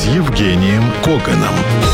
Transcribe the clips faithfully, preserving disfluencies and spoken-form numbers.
Евгением Коганом.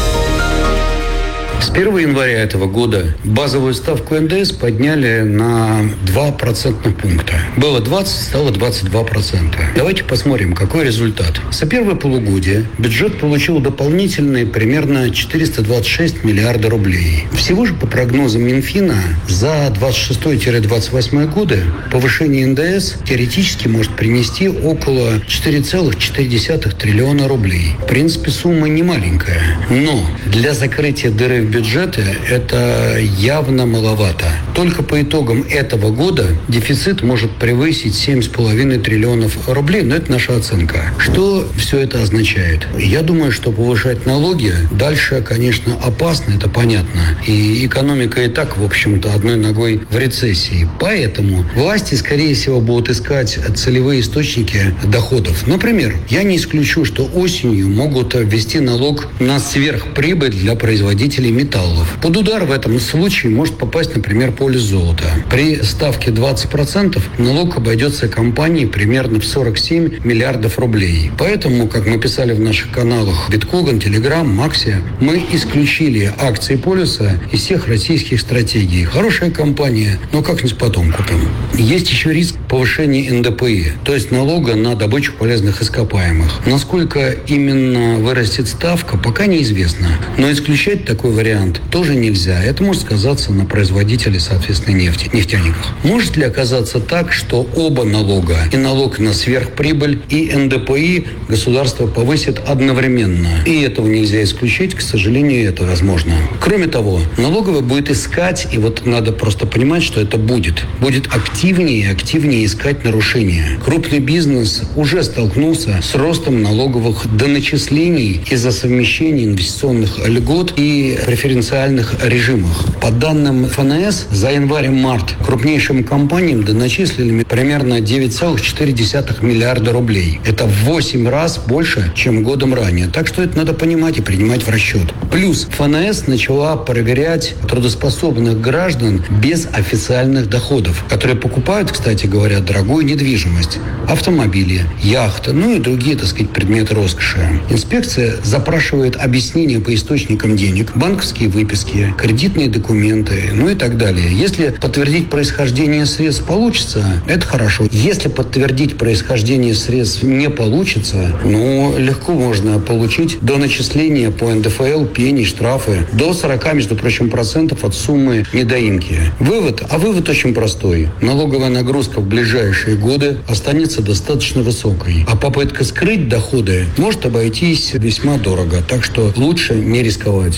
С первого января этого года базовую ставку эн дэ эс подняли на два процентных пункта. Было двадцать, стало двадцать два процента. Давайте посмотрим, какой результат. За первое полугодие бюджет получил дополнительные примерно четыреста двадцать шесть миллиардов рублей. Всего же по прогнозам Минфина за двадцать шестой - двадцать восьмой годы повышение эн дэ эс теоретически может принести около четыре целых четыре десятых триллиона рублей. В принципе, сумма не маленькая. Но для закрытия дыры в бюджете это явно маловато. Только по итогам этого года дефицит может превысить семь с половиной триллионов рублей, но это наша оценка. Что все это означает? Я думаю, что повышать налоги дальше, конечно, опасно, это понятно. И экономика и так, в общем-то, одной ногой в рецессии. Поэтому власти, скорее всего, будут искать целевые источники доходов. Например, я не исключу, что осенью могут ввести налог на сверхприбыль для производителей металлов. Под удар в этом случае может попасть, например, полис золота. При ставке двадцать процентов налог обойдется компании примерно в сорок семь миллиардов рублей. Поэтому, как мы писали в наших каналах Биткоган, Телеграм, Максия, мы исключили акции полиса из всех российских стратегий. Хорошая компания, но как-нибудь потом купим. Есть еще риск повышения эн дэ пэ и, то есть налога на добычу полезных ископаемых. Насколько именно вырастет ставка, пока неизвестно. Но исключать такой вариант тоже нельзя. Это может сказаться на производителе, соответственно, нефти, нефтяниках. Может ли оказаться так, что оба налога, и налог на сверхприбыль, и эн дэ пэ и государство повысит одновременно? И этого нельзя исключить, к сожалению, это возможно. Кроме того, налоговая будет искать, и вот надо просто понимать, что это будет, будет активнее и активнее искать нарушения. Крупный бизнес уже столкнулся с ростом налоговых доначислений из-за совмещения инвестиционных льгот и преференциальных режимах. По данным эф эн эс, за январь-март крупнейшим компаниям доначислили примерно девять целых четыре десятых миллиарда рублей. Это в восемь раз больше, чем годом ранее. Так что это надо понимать и принимать в расчет. Плюс эф эн эс начала проверять трудоспособных граждан без официальных доходов, которые покупают, кстати говоря, дорогую недвижимость, автомобили, яхты, ну и другие, так сказать, предметы роскоши. Инспекция запрашивает объяснения по источникам денег, банковские выписки, кредитные документы, ну и так далее. Если подтвердить происхождение средств получится, это хорошо. Если подтвердить происхождение средств не получится, ну, легко можно получить до начисления по эн дэ эф эл, пени, штрафы до сорок, между прочим, процентов от суммы недоимки. Вывод? А вывод очень простой. Налоговая нагрузка в ближайшие годы останется достаточно высокой. А попытка скрыть доходы может обойтись весьма дорого. Так что лучше не рисковать.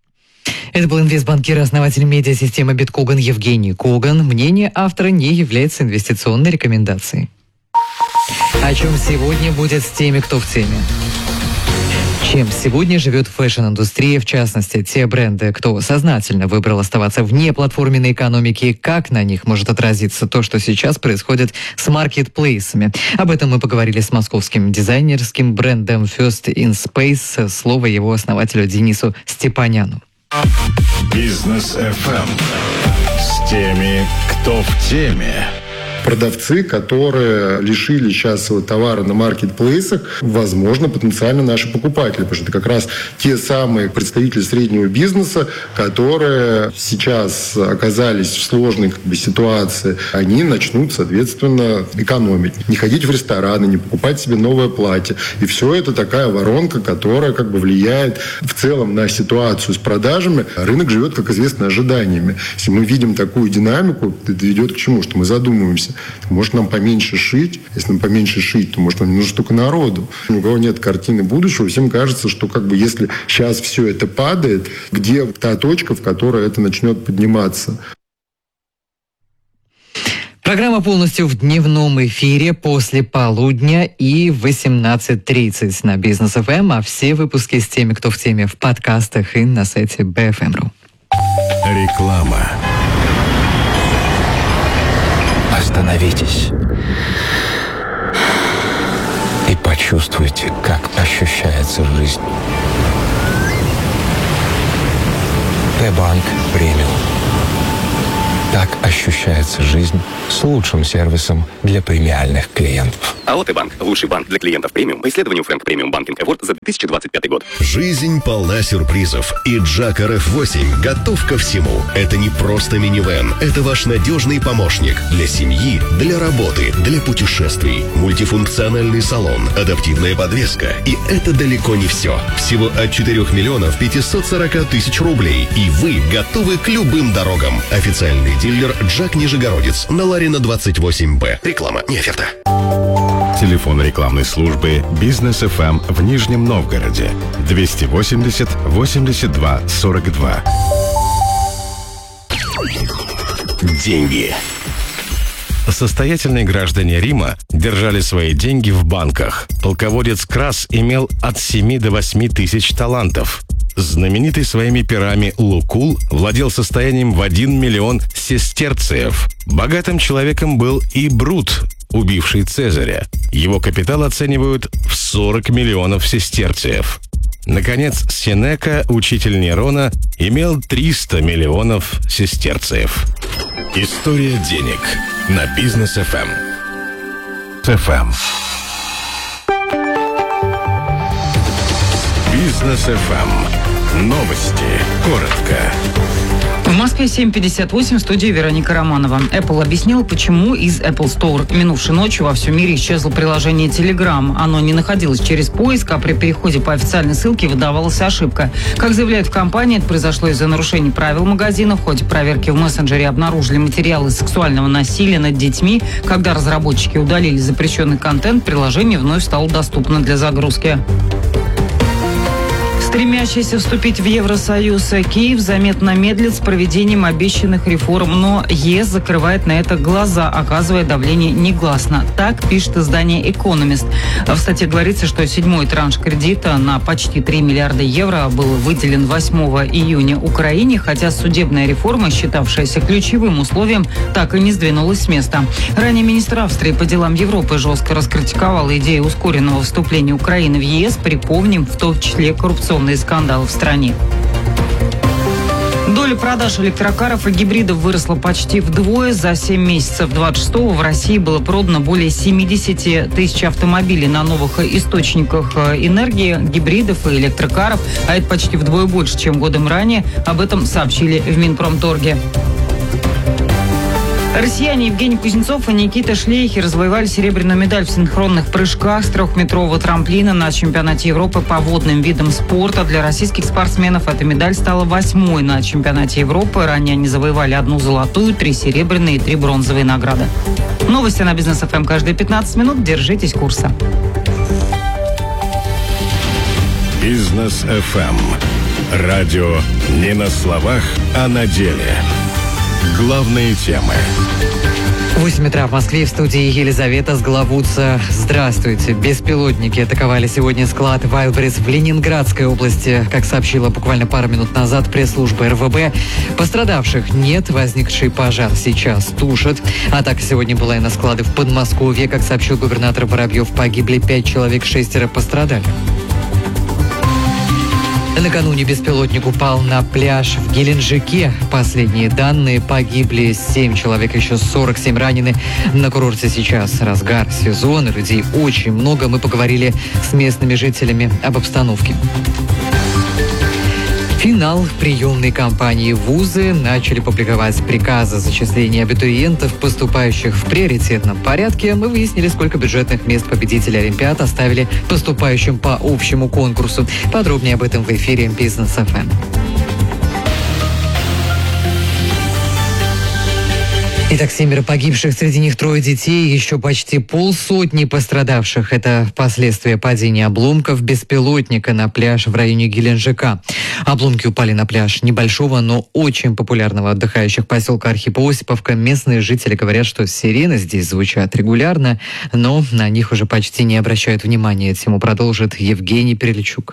Это был инвестбанкир и основатель медиасистемы Биткоган Евгений Коган. Мнение автора не является инвестиционной рекомендацией. О чем сегодня будет с теми, кто в теме? Чем сегодня живет фэшн-индустрия, в частности, те бренды, кто сознательно выбрал оставаться вне платформенной экономики, как на них может отразиться то, что сейчас происходит с маркетплейсами. Об этом мы поговорили с московским дизайнерским брендом First in Space, слово его основателю Денису Степаняну. Бизнес эф эм с теми, кто в теме. Продавцы, которые лишили сейчас своего товара на маркетплейсах, возможно, потенциально наши покупатели, потому что это как раз те самые представители среднего бизнеса, которые сейчас оказались в сложной как бы ситуации, они начнут, соответственно, экономить. Не ходить в рестораны, не покупать себе новое платье. И все это такая воронка, которая как бы влияет в целом на ситуацию с продажами. Рынок живет, как известно, ожиданиями. Если мы видим такую динамику, это ведет к чему? Что мы задумываемся. Может, нам поменьше шить? Если нам поменьше шить, то, может, нам не нужно столько народу. Ни у кого нет картины будущего. Всем кажется, что как бы если сейчас все это падает, где та точка, в которой это начнет подниматься? Программа полностью в дневном эфире после полудня и в восемнадцать тридцать на Бизнес эф эм, а все выпуски с теми, кто в теме, в подкастах и на сайте би эф эм точка ру. Реклама. Остановитесь и почувствуйте, как ощущается жизнь. П-банк премиум. Так ощущается жизнь с лучшим сервисом для премиальных клиентов. АОТ «Банк» – лучший банк для клиентов премиум по исследованию Frank Premium Banking Award за две тысячи двадцать пятый год. Жизнь полна сюрпризов, и Джак эр эф восемь готов ко всему. Это не просто минивэн, это ваш надежный помощник для семьи, для работы, для путешествий. Мультифункциональный салон, адаптивная подвеска. И это далеко не все. Всего от четырёх миллионов пятисот сорока тысяч рублей. И вы готовы к любым дорогам. Официальный дилер «Джак Нижегородец» на Ларина двадцать восемь Б. Реклама, не оферта. Телефон рекламной службы «Бизнес эф эм» в Нижнем Новгороде. двести восемьдесят восемьдесят два сорок два. Деньги. Состоятельные граждане Рима держали свои деньги в банках. Полководец Крас имел от семи до восьми тысяч талантов. Знаменитый своими перами Лукул владел состоянием в один миллион сестерциев. Богатым человеком был и Брут, убивший Цезаря. Его капитал оценивают в сорок миллионов сестерциев. Наконец, Сенека, учитель Нерона, имел триста миллионов сестерциев. История денег на Бизнес эф эм. эф эм. Бизнес эф эм. Новости. Коротко. В Москве семь пятьдесят восемь, в студии Вероника Романова. Apple объяснила, почему из Apple Store минувшей ночью во всем мире исчезло приложение Telegram. Оно не находилось через поиск, а при переходе по официальной ссылке выдавалась ошибка. Как заявляют в компании, это произошло из-за нарушений правил магазина. В ходе проверки в мессенджере обнаружили материалы сексуального насилия над детьми. Когда разработчики удалили запрещенный контент, приложение вновь стало доступно для загрузки. Стремящийся вступить в Евросоюз Киев заметно медлит с проведением обещанных реформ, но ЕС закрывает на это глаза, оказывая давление негласно. Так пишет издание «Экономист». В статье говорится, что седьмой транш кредита на почти три миллиарда евро был выделен восьмого июня Украине, хотя судебная реформа, считавшаяся ключевым условием, так и не сдвинулась с места. Ранее министр Австрии по делам Европы жестко раскритиковал идею ускоренного вступления Украины в ЕС, припомним, в том числе коррупционные скандалы в стране. Доля продаж электрокаров и гибридов выросла почти вдвое. За семь месяцев двадцать шестого в России было продано более семьдесят тысяч автомобилей на новых источниках энергии, гибридов и электрокаров, а это почти вдвое больше, чем годом ранее. Об этом сообщили в Минпромторге. Россияне Евгений Кузнецов и Никита Шлейхер завоевали серебряную медаль в синхронных прыжках с трехметрового трамплина на чемпионате Европы по водным видам спорта. Для российских спортсменов эта медаль стала восьмой на чемпионате Европы. Ранее они завоевали одну золотую, три серебряные и три бронзовые награды. Новости на Бизнес эф эм каждые пятнадцать минут. Держитесь курса. Бизнес эф эм. Радио не на словах, а на деле. Главные темы. восемь утра в Москве, в студии Елизавета Сглавутца. Здравствуйте. Беспилотники атаковали сегодня склад Wildberries в Ленинградской области. Как сообщила буквально пару минут назад пресс-служба эр вэ бэ, пострадавших нет, возникший пожар сейчас тушат. Атака сегодня была и на склады в Подмосковье. Как сообщил губернатор Воробьев, погибли пять человек, шестеро пострадали. Накануне беспилотник упал на пляж в Геленджике. Последние данные: погибли семь человек, еще сорок семь ранены. На курорте сейчас разгар сезона, людей очень много. Мы поговорили с местными жителями об обстановке. Финал приемной кампании. Вузы начали публиковать приказы о зачислении абитуриентов, поступающих в приоритетном порядке. Мы выяснили, сколько бюджетных мест победителей Олимпиад оставили поступающим по общему конкурсу. Подробнее об этом в эфире Бизнес эф эм. Итак, семеро погибших, среди них трое детей, еще почти полсотни пострадавших. Это последствия падения обломков беспилотника на пляж в районе Геленджика. Обломки упали на пляж небольшого, но очень популярного отдыхающих поселка Архипо-Осиповка. Местные жители говорят, что сирены здесь звучат регулярно, но на них уже почти не обращают внимания. Тему продолжит Евгений Перельчук.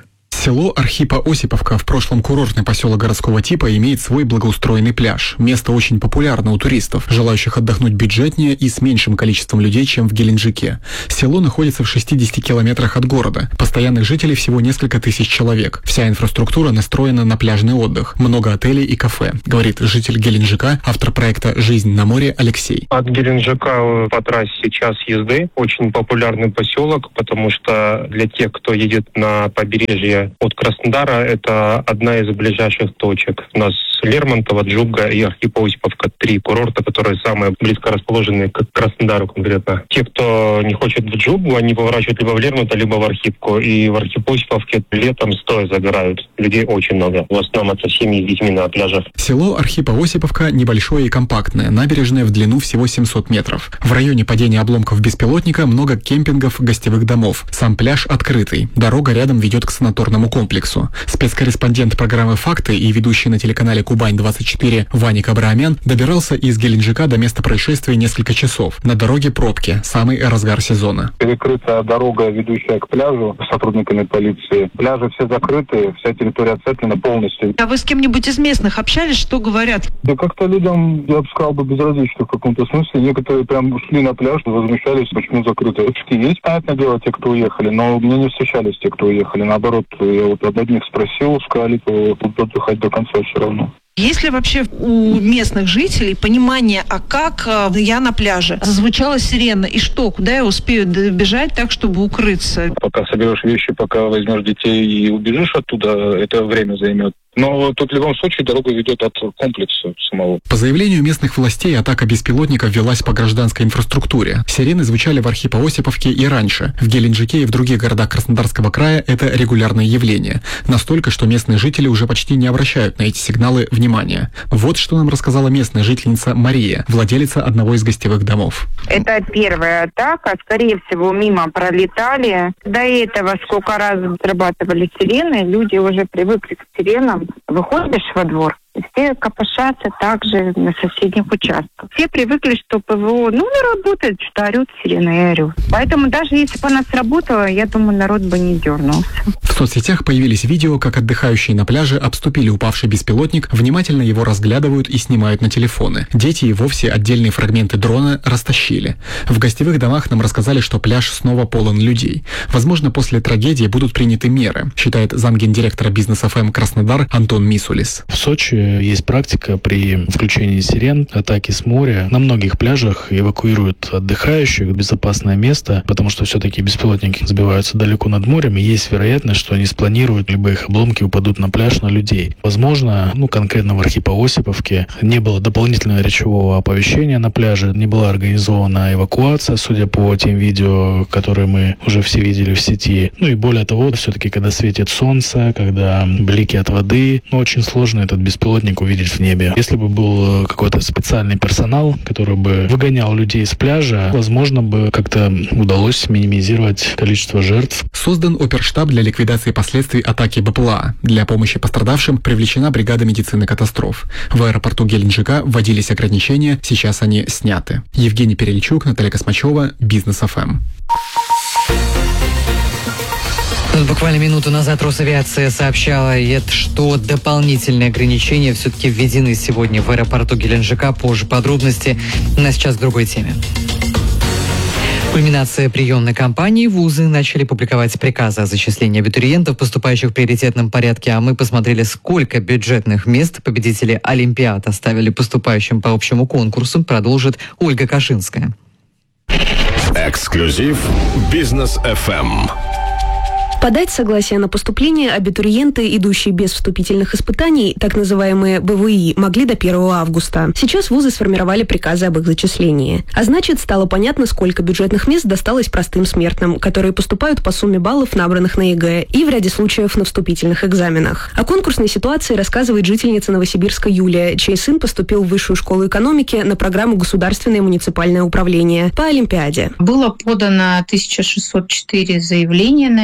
Село Архипо-Осиповка, в прошлом курортный поселок городского типа, имеет свой благоустроенный пляж. Место очень популярно у туристов, желающих отдохнуть бюджетнее и с меньшим количеством людей, чем в Геленджике. Село находится в шестидесяти километрах от города. Постоянных жителей всего несколько тысяч человек. Вся инфраструктура настроена на пляжный отдых. Много отелей и кафе, говорит житель Геленджика, автор проекта «Жизнь на море» Алексей. От Геленджика по трассе час езды. Очень популярный поселок, потому что для тех, кто едет на побережье от Краснодара, это одна из ближайших точек. У нас Лермонтово, Джуга и Архипо-Осиповка — три курорта, которые самые близко расположены к Краснодару конкретно. Те, кто не хочет в Джугу, они поворачивают либо в Лермонтово, либо в Архипку. И в Архипо-Осиповке летом стоя загорают. Людей очень много. В основном это семьи с детьми на пляжах. Село Архипо-Осиповка небольшое и компактное. Набережная в длину всего семьсот метров. В районе падения обломков беспилотника много кемпингов, гостевых домов. Сам пляж открытый. Дорога рядом ведет к санаторному комплексу. Спецкорреспондент программы «Факты» и ведущий на телеканале «Кубань-двадцать четыре» Ваник Абраамян добирался из Геленджика до места происшествия несколько часов. На дороге пробки, самый разгар сезона. Перекрыта дорога, ведущая к пляжу, сотрудниками полиции. Пляжи все закрыты, вся территория оцеплена полностью. А вы с кем-нибудь из местных общались? Что говорят? Да как-то людям, я бы сказал, бы безразлично в каком-то смысле. Некоторые прям ушли на пляж, возмущались, почему закрыто. Есть, понятное дело, те, кто уехали, но мне не встречались те, кто уехали. Наоборот, я вот об одних спросил, сказали, что будут отдыхать до конца все равно. Есть ли вообще у местных жителей понимание, а как я на пляже? Зазвучала сирена, и что, куда я успею бежать так, чтобы укрыться? Пока соберешь вещи, пока возьмешь детей и убежишь оттуда, это время займет. Но тут в любом случае дорога ведет от комплекса самого. По заявлению местных властей, атака беспилотников велась по гражданской инфраструктуре. Сирены звучали в Архипо-Осиповке и раньше. В Геленджике и в других городах Краснодарского края это регулярное явление. Настолько, что местные жители уже почти не обращают на эти сигналы внимания. Вот что нам рассказала местная жительница Мария, владелица одного из гостевых домов. Это первая атака. Скорее всего, мимо пролетали. До этого сколько раз срабатывали сирены, люди уже привыкли к сиренам. Выходишь во двор, все копошатся также на соседних участках. Все привыкли, что ПВО, ну, работает, что орют сирены и орют. Поэтому даже если бы она сработала, я думаю, народ бы не дернулся. В соцсетях появились видео, как отдыхающие на пляже обступили упавший беспилотник, внимательно его разглядывают и снимают на телефоны. Дети и вовсе отдельные фрагменты дрона растащили. В гостевых домах нам рассказали, что пляж снова полон людей. Возможно, после трагедии будут приняты меры, считает замгендиректора Бизнес эф эм Краснодар Антон Мисулис. В Сочи есть практика при включении сирен, атаки с моря. На многих пляжах эвакуируют отдыхающих в безопасное место, потому что все-таки беспилотники сбиваются далеко над морем, и есть вероятность, что они спланируют, либо их обломки упадут на пляж, на людей. Возможно, ну конкретно в Архипо-Осиповке не было дополнительного речевого оповещения на пляже, не была организована эвакуация, судя по тем видео, которые мы уже все видели в сети. Ну и более того, все-таки, когда светит солнце, когда блики от воды, ну очень сложно этот беспилотник увидеть в небе. Если бы был какой-то специальный персонал, который бы выгонял людей с пляжа, возможно бы как-то удалось минимизировать количество жертв. Создан оперштаб для ликвидации последствий атаки БПЛА. Для помощи пострадавшим привлечена бригада медицины катастроф. В аэропорту Геленджика вводились ограничения, сейчас они сняты. Евгений Перельчук, Наталья Космачева, Бизнес эф эм. Тут буквально минуту назад Росавиация сообщала, что дополнительные ограничения все-таки введены сегодня в аэропорту Геленджика. Позже подробности. На сейчас к другой теме. Кульминация приемной кампании. Вузы начали публиковать приказы о зачислении абитуриентов, поступающих в приоритетном порядке. А мы посмотрели, сколько бюджетных мест победители Олимпиад оставили поступающим по общему конкурсу. Продолжит Ольга Кашинская. Эксклюзив Бизнес эф эм. Подать согласие на поступление абитуриенты, идущие без вступительных испытаний, так называемые бэ вэ и, могли до первого августа. Сейчас вузы сформировали приказы об их зачислении. А значит, стало понятно, сколько бюджетных мест досталось простым смертным, которые поступают по сумме баллов, набранных на ЕГЭ, и в ряде случаев на вступительных экзаменах. О конкурсной ситуации рассказывает жительница Новосибирска Юлия, чей сын поступил в Высшую школу экономики на программу «Государственное муниципальное управление» по Олимпиаде. Было подано тысяча шестьсот четыре заявления на это направление.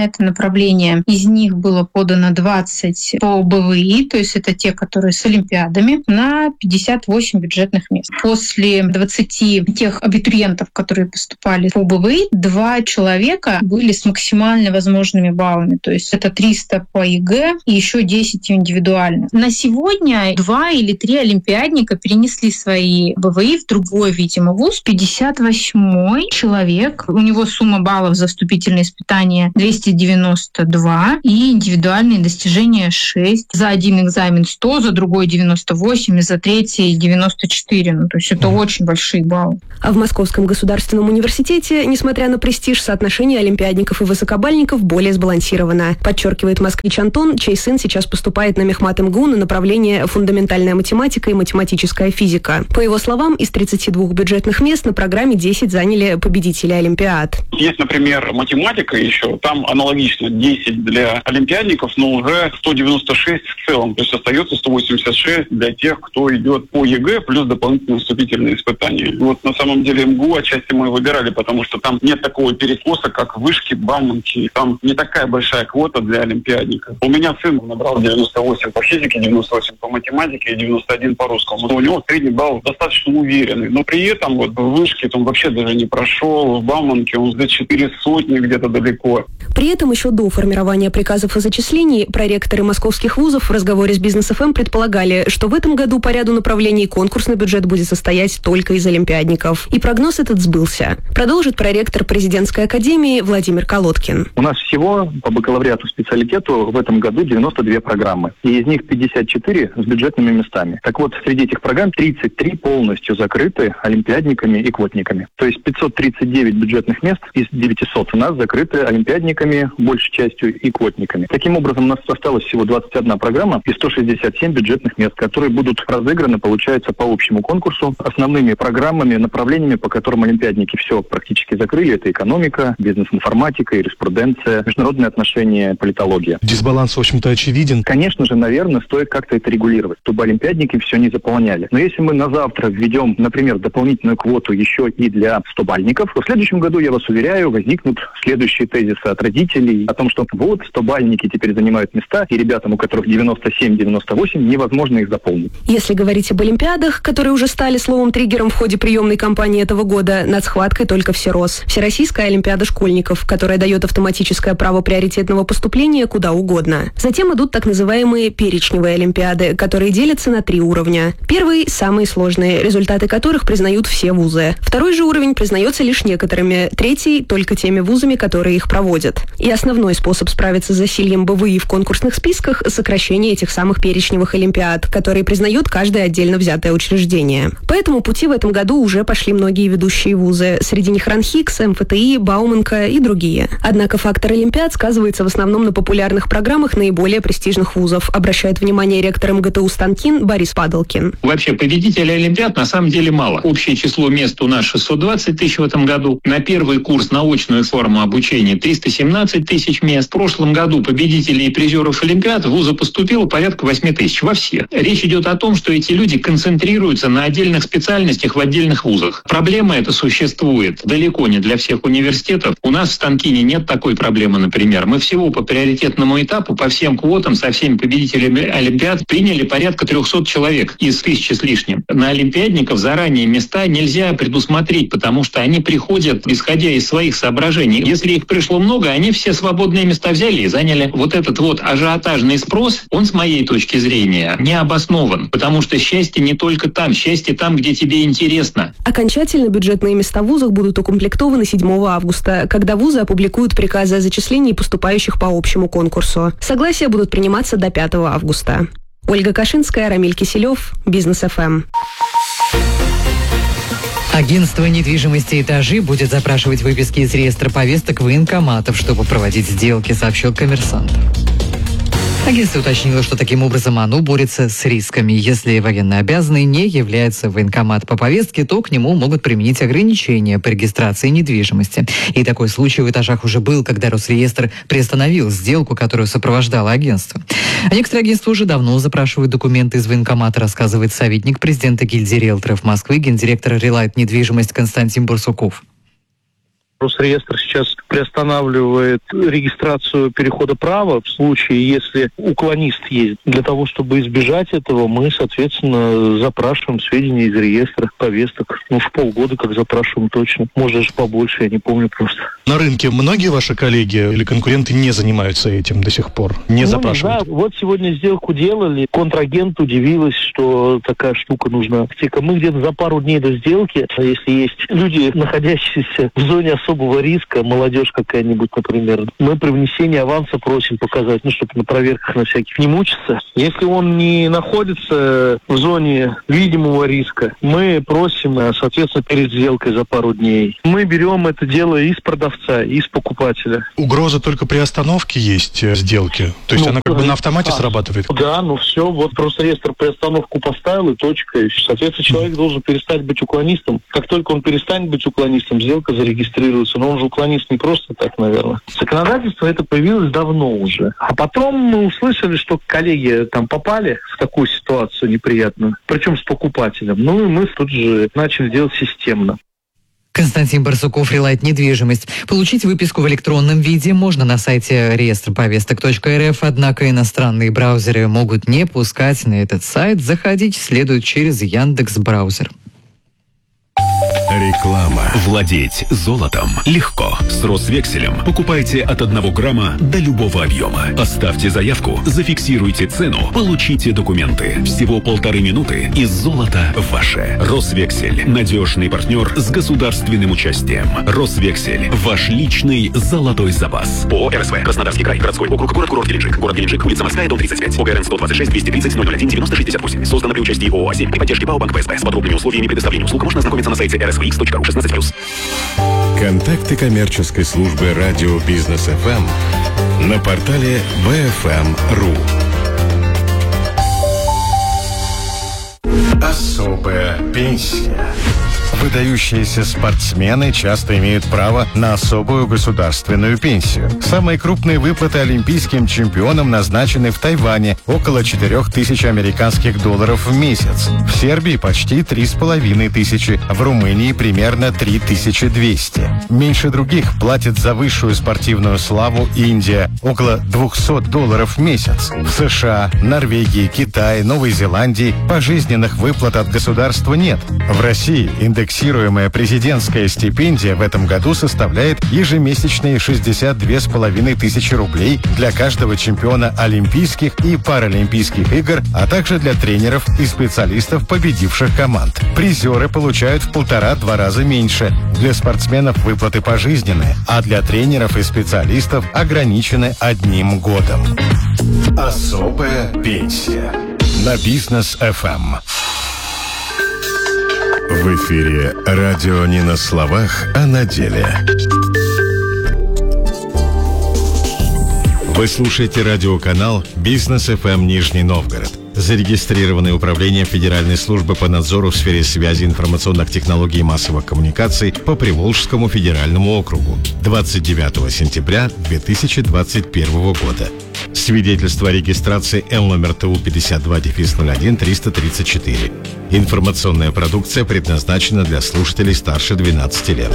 направления. Из них было подано двадцать по БВИ, то есть это те, которые с олимпиадами, на пятьдесят восемь бюджетных мест. После двадцати тех абитуриентов, которые поступали по БВИ, два человека были с максимально возможными баллами, то есть это триста по ЕГЭ и еще десять индивидуально. На сегодня два или три олимпиадника перенесли свои БВИ в другой, видимо, вуз. пятьдесят восьмой человек, у него сумма баллов за вступительные испытания двести девяносто два и индивидуальные достижения шесть. За один экзамен сто, за другой девяносто восемь, и за третий девяносто четыре. Ну, то есть это очень большие баллы. А в Московском государственном университете, несмотря на престиж, соотношение олимпиадников и высокобальников более сбалансировано, подчеркивает москвич Антон, чей сын сейчас поступает на мехмат МГУ на направление фундаментальная математика и математическая физика. По его словам, из тридцати двух бюджетных мест на программе десять заняли победители олимпиад. Есть, например, математика еще, там аналогично десять для олимпиадников, но уже сто девяносто шесть в целом, то есть остается сто восемьдесят шесть для тех, кто идет по ЕГЭ, плюс дополнительные вступительные испытания. Вот на самом деле МГУ отчасти мы выбирали, потому что там нет такого перекоса, как вышки, Бауманки, там не такая большая квота для олимпиадников. У меня сын набрал девяносто восемь по физике, девяносто восемь по математике и девяносто один по русскому. У него средний балл достаточно уверенный, но при этом вот в вышке он вообще даже не прошел, в Бауманке он за четыре сотни где-то далеко. При этом еще до формирования приказов о зачислении проректоры московских вузов в разговоре с Бизнес эф эм предполагали, что в этом году по ряду направлений конкурсный бюджет будет состоять только из олимпиадников. И прогноз этот сбылся. Продолжит проректор президентской академии Владимир Колодкин. У нас всего по бакалавриату специалитету в этом году девяносто две программы. И из них пятьдесят четыре с бюджетными местами. Так вот, среди этих программ тридцать три полностью закрыты олимпиадниками и квотниками. То есть пятьсот тридцать девять бюджетных мест из девятисот у нас закрыты олимпиадниками, большей частью, и квотниками. Таким образом, у нас осталось всего двадцать одна программа и сто шестьдесят семь бюджетных мест, которые будут разыграны, получается, по общему конкурсу. Основными программами, направлениями, по которым олимпиадники все практически закрыли, это экономика, бизнес-информатика, юриспруденция, международные отношения, политология. Дисбаланс, в общем-то, очевиден. Конечно же, наверное, стоит как-то это регулировать, чтобы олимпиадники все не заполняли. Но если мы на завтра введем, например, дополнительную квоту еще и для стобальников, то в следующем году, я вас уверяю, возникнут следующие тезисы от родителей о том, что вот стобальники теперь занимают места, и ребятам, у которых девяносто семь девяносто восемь, невозможно их заполнить. Если говорить об олимпиадах, которые уже стали словом-триггером в ходе приемной кампании этого года, над схваткой только всерос. Всероссийская олимпиада школьников, которая дает автоматическое право приоритетного поступления куда угодно. Затем идут так называемые перечневые олимпиады, которые делятся на три уровня. Первый – самые сложные, результаты которых признают все вузы. Второй же уровень признается лишь некоторыми, третий – только теми вузами, которые их проводят. И основной способ справиться с засильем БВИ в конкурсных списках – сокращение этих самых перечневых олимпиад, которые признают каждое отдельно взятое учреждение. По этому пути в этом году уже пошли многие ведущие вузы. Среди них РАНХИКС, МФТИ, Бауманка и другие. Однако фактор олимпиад сказывается в основном на популярных программах наиболее престижных вузов, обращает внимание ректор МГТУ «Станкин» Борис Падалкин. Вообще победителей олимпиад на самом деле мало. Общее число мест у нас шестьсот двадцать тысяч в этом году. На первый курс на очную форму обучения триста семнадцать тысяч мест. В прошлом году победителей и призеров олимпиад в вузы поступило порядка восемь тысяч во все. Речь идет о том, что эти люди концентрируются на отдельных специальностях в отдельных вузах. Проблема эта существует далеко не для всех университетов. У нас в Станкине нет такой проблемы, например. Мы всего по приоритетному этапу, по всем квотам, со всеми победителями олимпиад приняли порядка трехсот человек из тысячи с лишним. На олимпиадников заранее места нельзя предусмотреть, потому что они приходят, исходя из своих соображений. Если их пришло много, они все свободные места взяли и заняли. Вот этот вот ажиотажный спрос, он, с моей точки зрения, не обоснован, потому что счастье не только там, счастье там, где тебе интересно. Окончательно бюджетные места в вузах будут укомплектованы седьмого августа, когда вузы опубликуют приказы о зачислении поступающих по общему конкурсу. Согласия будут приниматься до пятого августа. Ольга Кашинская, Рамиль Киселев, Бизнес эф эм. Агентство недвижимости «Этажи» будет запрашивать выписки из реестра повесток военкоматов, чтобы проводить сделки, сообщил «Коммерсант». Агентство уточнило, что таким образом оно борется с рисками. Если военнообязанный не является в военкомат по повестке, то к нему могут применить ограничения по регистрации недвижимости. И такой случай в «Этажах» уже был, когда Росреестр приостановил сделку, которую сопровождало агентство. А некоторые агентства уже давно запрашивают документы из военкомата, рассказывает советник президента гильдии риэлторов Москвы, гендиректор «Релайт недвижимость» Константин Барсуков. Росреестр сейчас приостанавливает регистрацию перехода права в случае, если уклонист есть. Для того, чтобы избежать этого, мы, соответственно, запрашиваем сведения из реестра повесток. Ну, в полгода как запрашиваем точно. Может, даже побольше, я не помню просто. На рынке многие ваши коллеги или конкуренты не занимаются этим до сих пор? Не ну, запрашивают? Да, вот сегодня сделку делали. Контрагент удивилась, что такая штука нужна. Мы где-то за пару дней до сделки, если есть люди, находящиеся в зоне особого риска, молодежь какая-нибудь, например, мы при внесении аванса просим показать, ну, чтобы на проверках на всяких не мучиться. Если он не находится в зоне видимого риска, мы просим, соответственно, перед сделкой за пару дней. Мы берем это дело из продавца, из покупателя. Угроза только при остановке есть сделки? То есть ну, она как бы на автомате а, срабатывает? Да, ну все, вот просто реестр приостановку поставил и точка. И, соответственно, человек mm. должен перестать быть уклонистом. Как только он перестанет быть уклонистом, сделка зарегистрируется. Но он же уклонист не просто так, наверное. Законодательство это появилось давно уже. А потом мы услышали, что коллеги там попали в такую ситуацию неприятную, причем с покупателем. Ну и мы тут же начали делать системно. Константин Барсуков, Релайт недвижимость. Получить выписку в электронном виде можно на сайте реестр повесток точка эр эф, однако иностранные браузеры могут не пускать на этот сайт. Заходить следует через Яндекс.Браузер. Реклама. Владеть золотом легко. С Росвекселем покупайте от одного грамма до любого объема. Оставьте заявку, зафиксируйте цену, получите документы. Всего полторы минуты и золото ваше. Росвексель. Надежный партнер с государственным участием. Росвексель. Ваш личный золотой запас. ООО РСВ. Краснодарский край. Городской округ. Город-курорт Геленджик. Город Геленджик. Улица Морская, дом тридцать пять. ОГРН сто двадцать шесть двести тридцать ноль ноль один девяносто шестьдесят восемь. Создано при участии ООО «Семь» при поддержке ПАО Банк ПСБ. С подробными условиями предоставления услуг можно ознакомиться на сайте эр эс ви икс точка ру шестнадцать плюс. Контакты коммерческой службы радио Бизнес эф эм на портале би эф эм точка ру. Особая пенсия. Выдающиеся спортсмены часто имеют право на особую государственную пенсию. Самые крупные выплаты олимпийским чемпионам назначены в Тайване – около четырех тысяч американских долларов в месяц. В Сербии почти три с половиной тысячи, в Румынии примерно три тысячи двести. Меньше других платит за высшую спортивную славу Индия – около двухсот долларов в месяц. В США, Норвегии, Китае, Новой Зеландии пожизненных выплат от государства нет. В России индекс Индексируемая президентская стипендия в этом году составляет ежемесячные шестьдесят две с половиной тысячи рублей для каждого чемпиона Олимпийских и Паралимпийских игр, а также для тренеров и специалистов победивших команд. Призеры получают в полтора-два раза меньше. Для спортсменов выплаты пожизненные, а для тренеров и специалистов ограничены одним годом. Особая пенсия на Бизнес эф эм. В эфире радио не на словах, а на деле. Вы слушаете радиоканал Бизнес эф эм Нижний Новгород. Зарегистрированное управление Федеральной службы по надзору в сфере связи, информационных технологий и массовых коммуникаций по Приволжскому федеральному округу двадцать девятого сентября две тысячи двадцать первого года. Свидетельство о регистрации Л номер ТУ пятьдесят два ноль один триста тридцать четыре. Информационная продукция предназначена для слушателей старше двенадцати лет.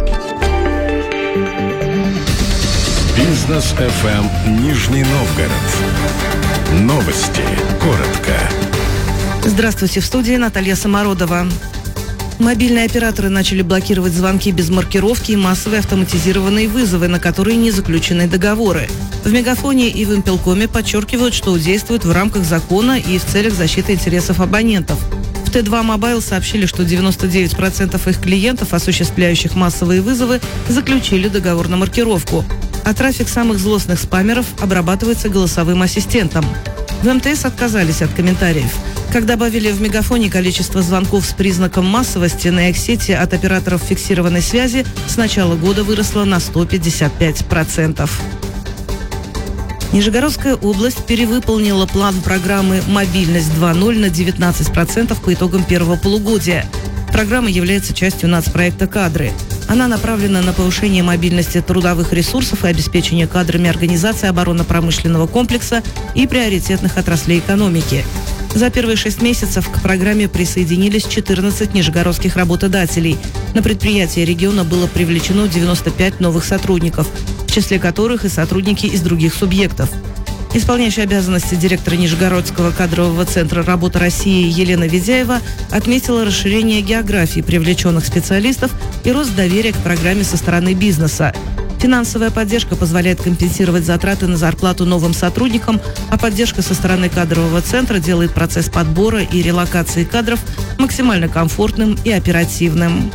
Бизнес эф эм Нижний Новгород. Новости. Коротко. Здравствуйте, в студии Наталья Самородова. Мобильные операторы начали блокировать звонки без маркировки и массовые автоматизированные вызовы, на которые не заключены договоры. В Мегафоне и в Импелкоме подчеркивают, что действуют в рамках закона и в целях защиты интересов абонентов. В Т два Мобайл сообщили, что девяносто девять процентов их клиентов, осуществляющих массовые вызовы, заключили договор на маркировку. А трафик самых злостных спамеров обрабатывается голосовым ассистентом. В эм тэ эс отказались от комментариев. Как добавили в Мегафоне, количество звонков с признаком массовости на их сети от операторов фиксированной связи с начала года выросло на сто пятьдесят пять процентов. Нижегородская область перевыполнила план программы «Мобильность два ноль» на девятнадцать процентов по итогам первого полугодия. Программа является частью нацпроекта «Кадры». Она направлена на повышение мобильности трудовых ресурсов и обеспечение кадрами организации оборонно-промышленного комплекса и приоритетных отраслей экономики. За первые шесть месяцев к программе присоединились четырнадцать нижегородских работодателей. На предприятие региона было привлечено девяносто пять новых сотрудников, в числе которых и сотрудники из других субъектов. Исполняющая обязанности директора Нижегородского кадрового центра «Работа России» Елена Ведяева отметила расширение географии привлеченных специалистов и рост доверия к программе со стороны бизнеса. Финансовая поддержка позволяет компенсировать затраты на зарплату новым сотрудникам, а поддержка со стороны кадрового центра делает процесс подбора и релокации кадров максимально комфортным и оперативным.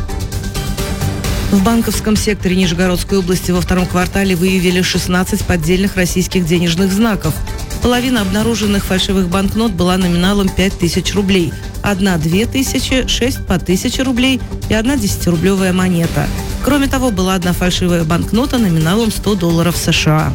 В банковском секторе Нижегородской области во втором квартале выявили шестнадцать поддельных российских денежных знаков. Половина обнаруженных фальшивых банкнот была номиналом пять тысяч рублей, одна – две тысячи, шесть – по тысяче рублей и одна десятирублевая монета. Кроме того, была одна фальшивая банкнота номиналом сто долларов США.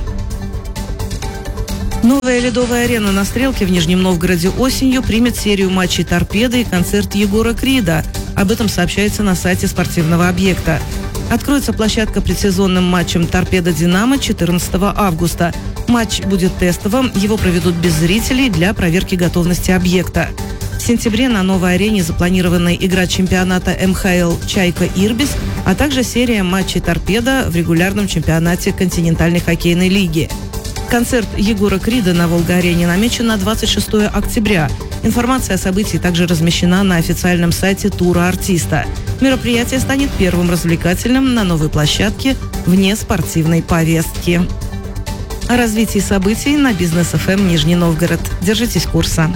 Новая ледовая арена на Стрелке в Нижнем Новгороде осенью примет серию матчей «Торпеды» и концерт Егора Крида. Об этом сообщается на сайте спортивного объекта. Откроется площадка предсезонным матчем «Торпеда-Динамо» четырнадцатого августа. Матч будет тестовым, его проведут без зрителей для проверки готовности объекта. В сентябре на новой арене запланирована игра чемпионата эм ха эл «Чайка-Ирбис», а также серия матчей «Торпеда» в регулярном чемпионате континентальной хоккейной лиги. Концерт Егора Крида на Волга-арене намечен на двадцать шестого октября. Информация о событии также размещена на официальном сайте тура артиста. Мероприятие станет первым развлекательным на новой площадке вне спортивной повестки. О развитии событий на Бизнес эф эм Нижний Новгород. Держитесь курса.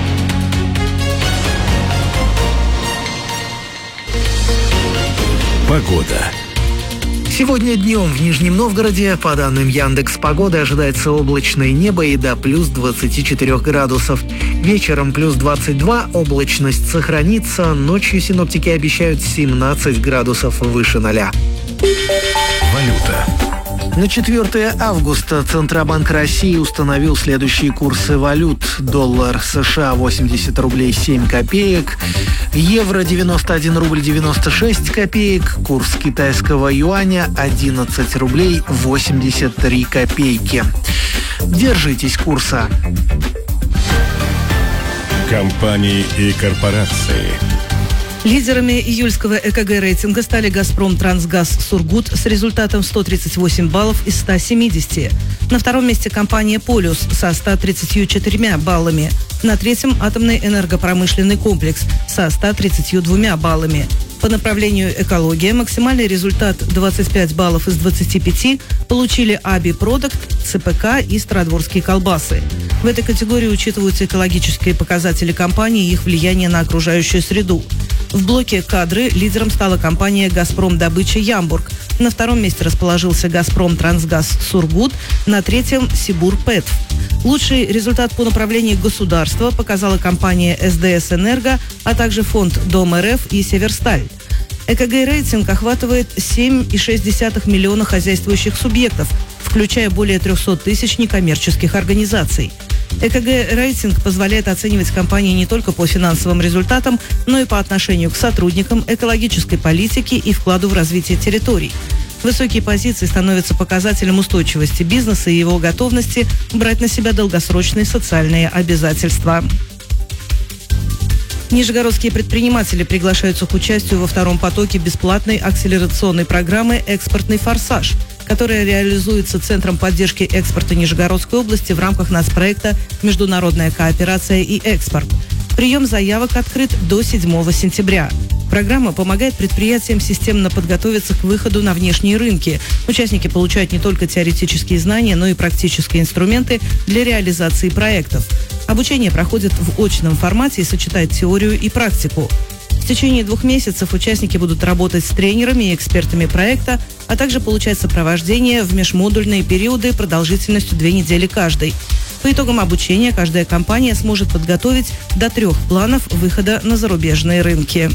Погода. Сегодня днем в Нижнем Новгороде, по данным Яндекс.Погоды, ожидается облачное небо и до плюс двадцати четырёх градусов. Вечером плюс двадцать два, облачность сохранится, ночью синоптики обещают семнадцать градусов выше ноля. Валюта. На четвёртого августа Центробанк России установил следующие курсы валют. Доллар США восемьдесят рублей семь копеек, евро девяносто один рубль девяносто шесть копеек, курс китайского юаня одиннадцать рублей восемьдесят три копейки. Держитесь курса. Компании и корпорации. Лидерами июльского э ка гэ рейтинга стали «Газпром Трансгаз Сургут» с результатом сто тридцать восемь баллов из ста семидесяти. На втором месте компания «Полюс» со ста тридцатью четырьмя баллами. На третьем – атомный энергопромышленный комплекс со ста тридцатью двумя баллами. По направлению «Экология» максимальный результат двадцать пять баллов из двадцати пяти получили «Аби Продакт», цэ пэ ка и «Стародворские колбасы». В этой категории учитываются экологические показатели компании и их влияние на окружающую среду. В блоке «Кадры» лидером стала компания «Газпром Добыча Ямбург». На втором месте расположился «Газпром Трансгаз Сургут», на третьем – «Сибур Пэт». Лучший результат по направлению государства показала компания эс дэ эс Энерго, а также фонд Дом эр эф и Северсталь. э ка гэ рейтинг охватывает семь и шесть десятых миллиона хозяйствующих субъектов, включая более трехсот тысяч некоммерческих организаций. э ка гэ рейтинг позволяет оценивать компании не только по финансовым результатам, но и по отношению к сотрудникам, экологической политике и вкладу в развитие территорий. Высокие позиции становятся показателем устойчивости бизнеса и его готовности брать на себя долгосрочные социальные обязательства. Нижегородские предприниматели приглашаются к участию во втором потоке бесплатной акселерационной программы «Экспортный форсаж», которая реализуется Центром поддержки экспорта Нижегородской области в рамках нацпроекта «Международная кооперация и экспорт». Прием заявок открыт до седьмого сентября. Программа помогает предприятиям системно подготовиться к выходу на внешние рынки. Участники получают не только теоретические знания, но и практические инструменты для реализации проектов. Обучение проходит в очном формате и сочетает теорию и практику. В течение двух месяцев участники будут работать с тренерами и экспертами проекта, а также получать сопровождение в межмодульные периоды продолжительностью две недели каждый. По итогам обучения каждая компания сможет подготовить до трех планов выхода на зарубежные рынки.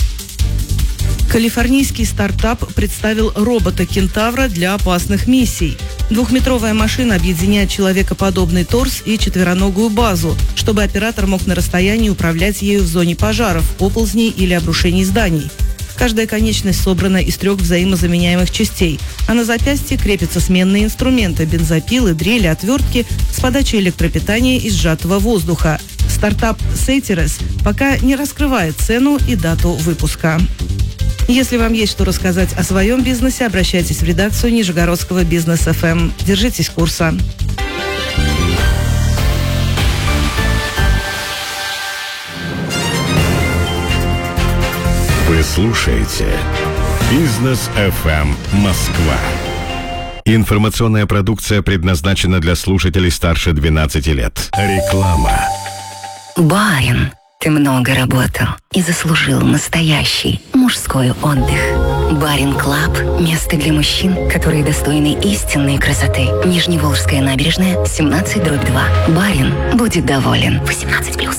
Калифорнийский стартап представил робота-кентавра для опасных миссий. Двухметровая машина объединяет человекоподобный торс и четвероногую базу, чтобы оператор мог на расстоянии управлять ею в зоне пожаров, оползней или обрушений зданий. Каждая конечность собрана из трех взаимозаменяемых частей, а на запястье крепятся сменные инструменты – бензопилы, дрели, отвертки с подачей электропитания из сжатого воздуха. Стартап Сейтерес пока не раскрывает цену и дату выпуска. Если вам есть что рассказать о своем бизнесе, обращайтесь в редакцию Нижегородского бизнес эф эм. Держитесь курса. Вы слушаете Бизнес эф эм Москва. Информационная продукция предназначена для слушателей старше двенадцати лет. Реклама. Барин, ты много работал и заслужил настоящий мужской отдых. Барин Клаб – место для мужчин, которые достойны истинной красоты. Нижневолжская набережная, семнадцать дробь два. Барин будет доволен. восемнадцать плюс.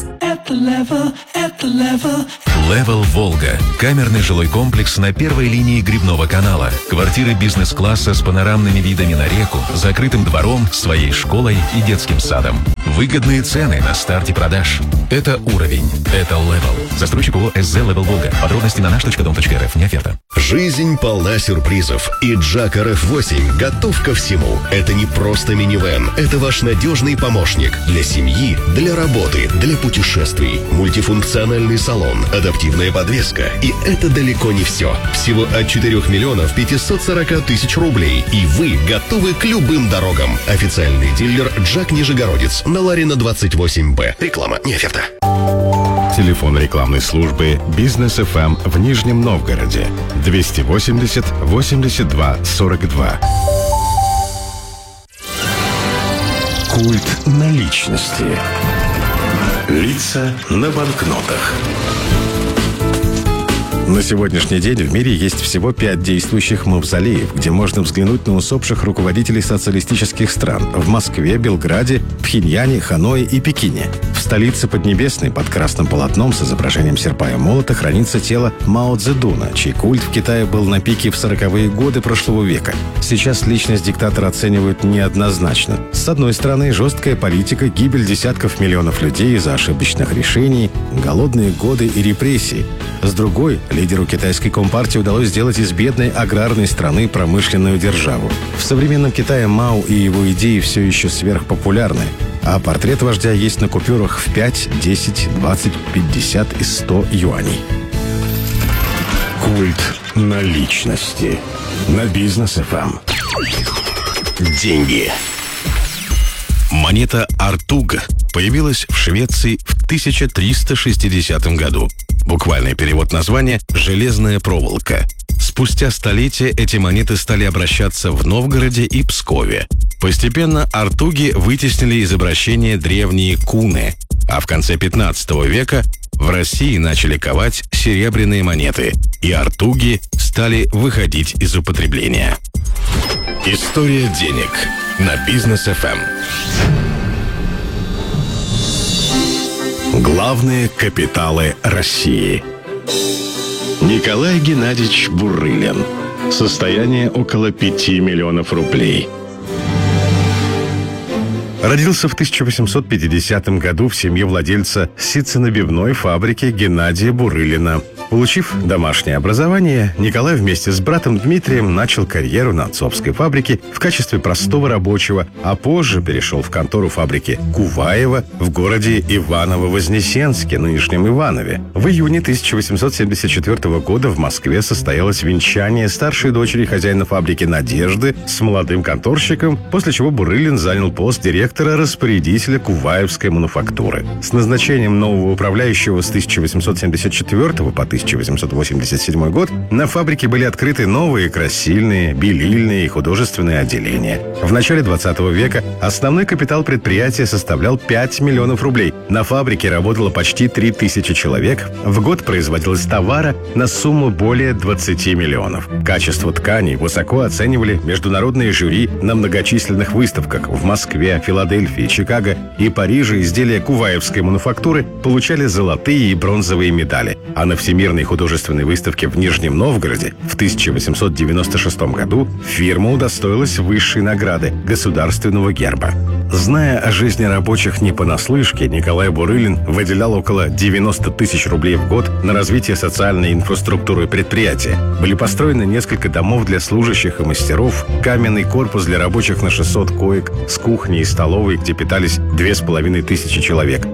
Level Волга. Камерный жилой комплекс на первой линии Грибного канала. Квартиры бизнес-класса с панорамными видами на реку, закрытым двором, своей школой и детским садом. Выгодные цены на старте продаж. Это уровень. Это Level. Застройщик ООО СЗ Level Волга. Подробности на наш точка дом точка эр эф. Не оферта. Жизнь полна сюрпризов, и Джак эр эф восемь готов ко всему. Это не просто минивэн, это ваш надежный помощник для семьи, для работы, для путешествий. Мультифункциональный салон, адаптивная подвеска. И это далеко не все. Всего от четырёх миллионов пятисот сорока тысяч рублей. И вы готовы к любым дорогам. Официальный дилер Джак Нижегородец на Ларина двадцать восемь Б. Реклама не оферта. Телефон рекламной службы Бизнес эф эм в Нижнем Новгороде двести восемьдесят восемьдесят два сорок два. Культ наличности. Лица на банкнотах. На сегодняшний день в мире есть всего пять действующих мавзолеев, где можно взглянуть на усопших руководителей социалистических стран в Москве, Белграде, Пхеньяне, Ханое и Пекине. В столице Поднебесной под красным полотном с изображением серпа и молота хранится тело Мао Цзэдуна, чей культ в Китае был на пике в сороковые годы прошлого века. Сейчас личность диктатора оценивают неоднозначно. С одной стороны, жесткая политика, гибель десятков миллионов людей из-за ошибочных решений, голодные годы и репрессии. С другой, лидеру китайской компартии удалось сделать из бедной аграрной страны промышленную державу. В современном Китае Мао и его идеи все еще сверхпопулярны, а портрет вождя есть на купюрах в пять, десять, двадцать, пятьдесят и сто юаней. Культ наличности на Бизнес эф эм. Деньги. Монета Артуг появилась в Швеции в тысяча триста шестидесятом году. Буквальный перевод названия «железная проволока». Спустя столетия эти монеты стали обращаться в Новгороде и Пскове. Постепенно артуги вытеснили из обращения древние куны, а в конце пятнадцатого века в России начали ковать серебряные монеты, и артуги стали выходить из употребления. История денег на Бизнес эф эм. Главные капиталы России. Николай Геннадьевич Бурылин. Состояние около пяти миллионов рублей. Родился в тысяча восемьсот пятидесятом году в семье владельца ситценабивной фабрики Геннадия Бурылина. Получив домашнее образование, Николай вместе с братом Дмитрием начал карьеру на отцовской фабрике в качестве простого рабочего, а позже перешел в контору фабрики Куваева в городе Иваново-Вознесенске, нынешнем Иванове. В июне тысяча восемьсот семьдесят четвёртого года в Москве состоялось венчание старшей дочери хозяина фабрики Надежды с молодым конторщиком, после чего Бурылин занял пост директора-распорядителя Куваевской мануфактуры. С назначением нового управляющего с тысяча восемьсот семьдесят четвёртого по тысяча восемьсот восемьдесят седьмой год на фабрике были открыты новые красильные, белильные и художественные отделения. В начале двадцатого века основной капитал предприятия составлял пять миллионов рублей. На фабрике работало почти три тысячи человек. В год производилось товара на сумму более двадцати миллионов. Качество тканей высоко оценивали международные жюри на многочисленных выставках в Москве, Филадельфии, Чикаго и Париже. Изделия Куваевской мануфактуры получали золотые и бронзовые медали. А на Всемирной художественной выставке в Нижнем Новгороде в тысяча восемьсот девяносто шестом году фирма удостоилась высшей награды – государственного герба. Зная о жизни рабочих не понаслышке, Николай Бурылин выделял около девяноста тысяч рублей в год на развитие социальной инфраструктуры предприятия. Были построены несколько домов для служащих и мастеров, каменный корпус для рабочих на шестьсот коек с кухней и столовой, где питались две с половиной тысячи человек.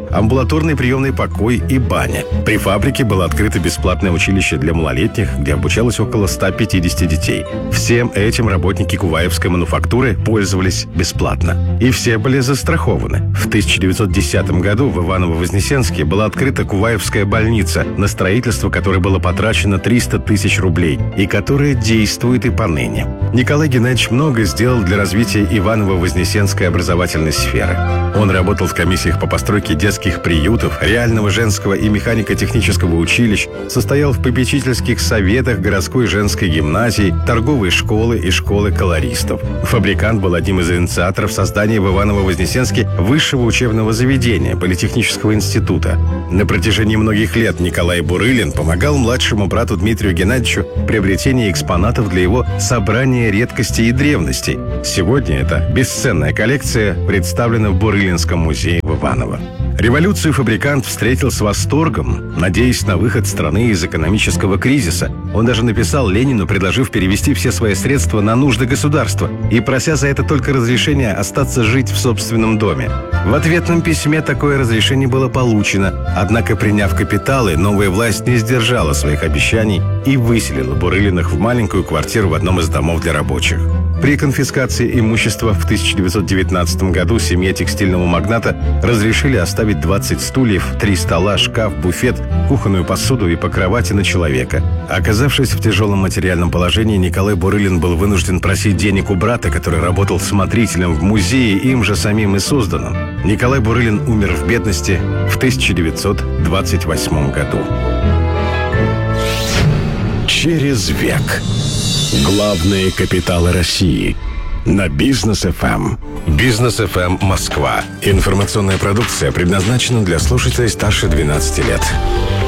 амбулаторный приемный покой и баня. При фабрике было открыто бесплатное училище для малолетних, где обучалось около ста пятидесяти детей. Всем этим работники куваевской мануфактуры пользовались бесплатно. И все были застрахованы. В тысяча девятьсот десятом году в Иваново-Вознесенске была открыта Куваевская больница, на строительство которой было потрачено триста тысяч рублей и которая действует и поныне. Николай Геннадьевич много сделал для развития Иваново-Вознесенской образовательной сферы. Он работал в комиссиях по постройке детских приютов, реального женского и механико-технического училищ, состоял в попечительских советах городской женской гимназии, торговой школы и школы колористов. Фабрикант был одним из инициаторов создания в Иваново-Вознесенске высшего учебного заведения, политехнического института. На протяжении многих лет Николай Бурылин помогал младшему брату Дмитрию Геннадьевичу в приобретении экспонатов для его собрания редкостей и древностей. Сегодня эта бесценная коллекция представлена в Бурылинском музее в Иваново. Революцию фабрикант встретил с восторгом, надеясь на выход страны из экономического кризиса. Он даже написал Ленину, предложив перевести все свои средства на нужды государства и прося за это только разрешения остаться жить в собственном доме. В ответном письме такое разрешение было получено, однако, приняв капиталы, новая власть не сдержала своих обещаний и выселила Бурылиных в маленькую квартиру в одном из домов для рабочих. При конфискации имущества в тысяча девятьсот девятнадцатом году семье текстильного магната разрешили оставить двадцать стульев, три стола, шкаф, буфет, кухонную посуду и по кровати на человека. Оказавшись в тяжелом материальном положении, Николай Бурылин был вынужден просить денег у брата, который работал смотрителем в музее, им же самим и созданном. Николай Бурылин умер в бедности в тысяча девятьсот двадцать восьмом году. Через век. Главные капиталы России. На Бизнес эф эм. Бизнес эф эм Москва. Информационная продукция предназначена для слушателей старше двенадцати лет.